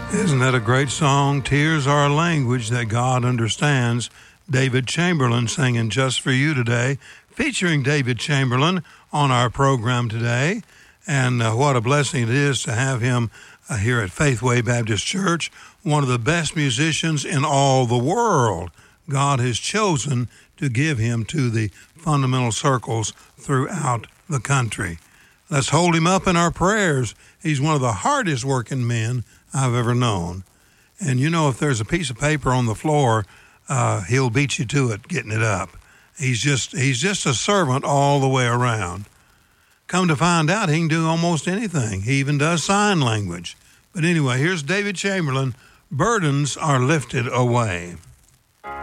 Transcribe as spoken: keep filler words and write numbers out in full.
Isn't that a great song? Tears are a language that God understands. David Chamberlain singing Just For You today, featuring David Chamberlain on our program today. And uh, what a blessing it is to have him uh, here at Faithway Baptist Church, one of the best musicians in all the world. God has chosen to give him to the fundamental circles throughout the country. Let's hold him up in our prayers. He's one of the hardest working men I've ever known. And you know, if there's a piece of paper on the floor, uh, he'll beat you to it getting it up. He's just he's just a servant all the way around. Come to find out, he can do almost anything. He even does sign language. But anyway, here's David Chamberlain. Burdens are lifted away.